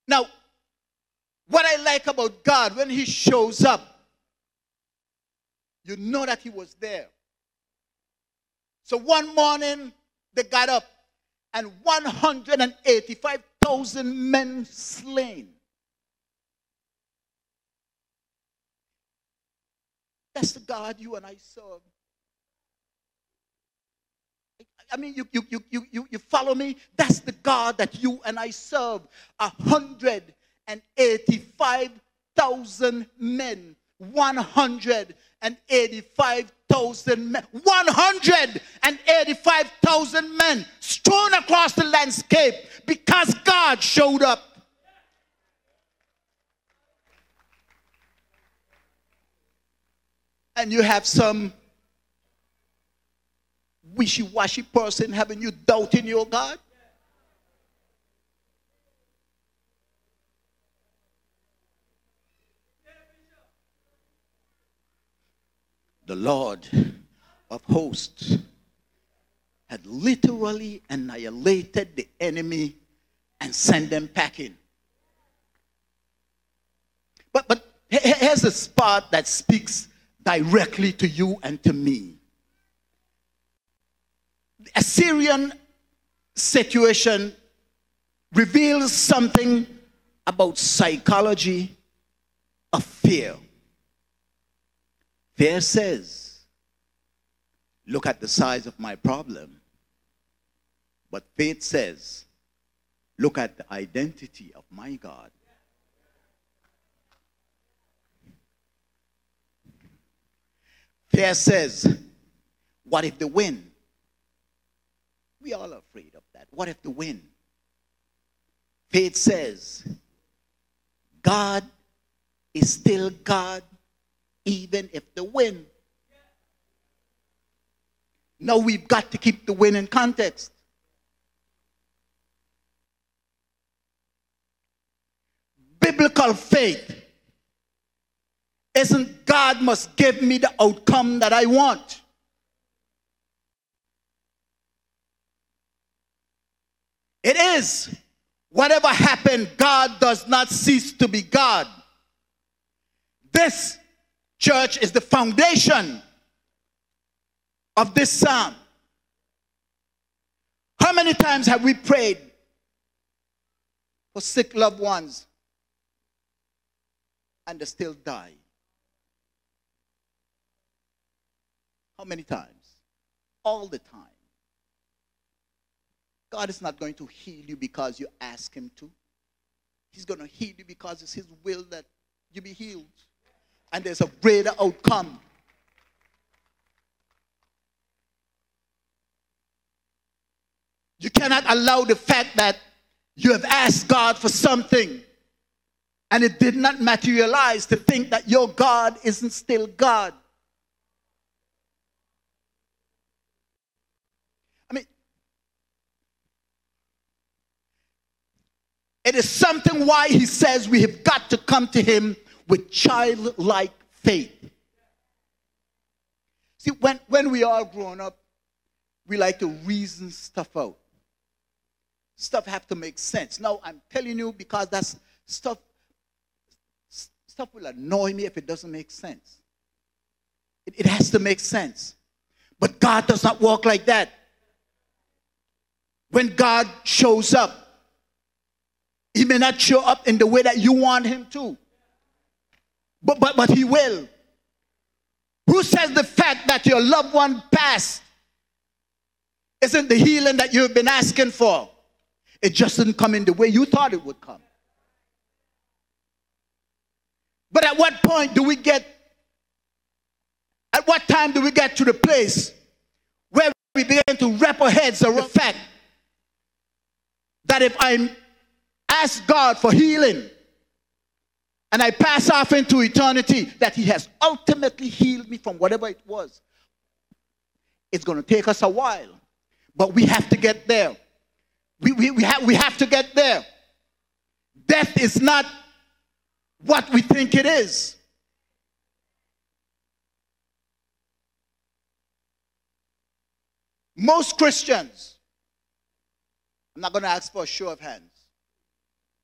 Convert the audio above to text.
Now, what I like about God, when he shows up, you know that he was there. So one morning, they got up, and 185,000 men slain. That's the God you and I serve. I mean, you follow me? That's the God that you and I serve. 185,000 men. 185,000 men. 185,000 men strewn across the landscape because God showed up. And you have some wishy-washy person having you doubting your God? The Lord of hosts had literally annihilated the enemy and sent them packing. But here's a spot that speaks directly to you and to me. The Assyrian situation reveals something about psychology of fear. Fear says, look at the size of my problem. But faith says, look at the identity of my God. Fear says, what if they win? We all are afraid of that. What if they win? Faith says, God is still God, even if they win. Now we've got to keep the win in context. Biblical faith isn't God must give me the outcome that I want. It is, whatever happened, God does not cease to be God. This, church, is the foundation of this psalm. How many times have we prayed for sick loved ones and they still die? How many times? All the time. God is not going to heal you because you ask him to. He's going to heal you because it's his will that you be healed. And there's a greater outcome. You cannot allow the fact that you have asked God for something and it did not materialize to think that your God isn't still God. I mean, it is something why he says we have got to come to him with childlike faith. See, when we all grown up, we like to reason stuff out. Stuff have to make sense. Now, I'm telling you because that's stuff will annoy me if it doesn't make sense. It has to make sense. But God does not walk like that. When God shows up, he may not show up in the way that you want him to. But he will. Who says the fact that your loved one passed isn't the healing that you've been asking for? It just didn't come in the way you thought it would come. But at what time do we get to the place where we begin to wrap our heads around the fact that if I ask God for healing and I pass off into eternity, that he has ultimately healed me from whatever it was? It's going to take us a while, but we have to get there. We have to get there. Death is not what we think it is. Most Christians, I'm not going to ask for a show of hands,